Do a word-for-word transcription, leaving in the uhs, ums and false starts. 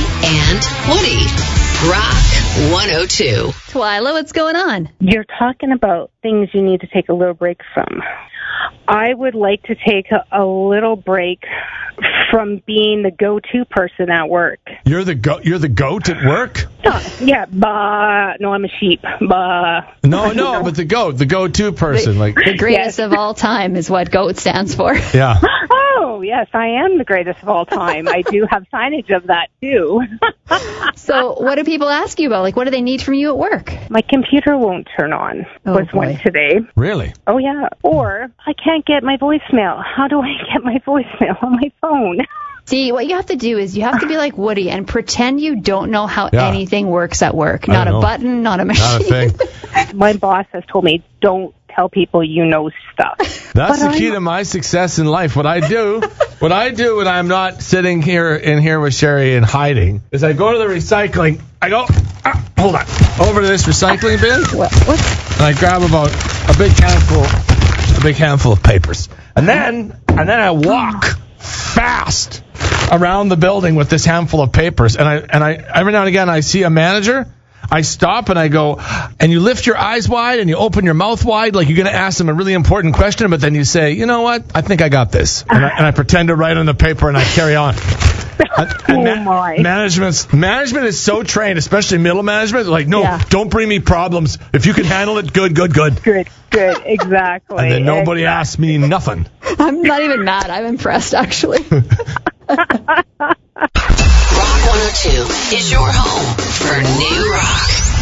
and Woody. Rock one oh two. Twyla, what's going on? You're talking about things you need to take a little break from. I would like to take a, a little break from being the go-to person at work. You're the go- You're the goat at work? Uh, yeah, bah. No, I'm a sheep. Bah. No, no, but the goat, the go-to person. The, like the greatest yes. of all time is what GOAT stands for. Yeah. Oh, yes, I am the greatest of all time. I do have signage of that, too. So what do people ask you about? Like, what do they need from you at work? My computer won't turn on, oh, was boy. one today. Really? Oh, yeah. Or I can't get my voicemail. How do I get my voicemail on my phone? See, what you have to do is you have to be like Woody and pretend you don't know how yeah. anything works at work. I Not a know. button, not a machine. Not a thing. My boss has told me, don't tell people you know stuff. That's but the key I'm... to my success in life. What I do, what I do when I'm not sitting here in here with Sherry and hiding, is I go to the recycling. I go, ah, hold on, over to this recycling bin. What? what? And I grab about a big handful, a big handful of papers, and then and then I walk fast around the building with this handful of papers. And I and I every now and again I see a manager. I stop and I go, and you lift your eyes wide and you open your mouth wide like you're going to ask them a really important question, but then you say, you know what, I think I got this. And I, and I pretend to write on the paper and I carry on. And, and oh my. Ma- management's, management is so trained, especially middle management, like, no, yeah. don't bring me problems. If you can handle it, good, good, good. Good, good, exactly. And then nobody exactly. asks me nothing. I'm not even mad. I'm impressed, actually. Rock one oh two is your home for new rock.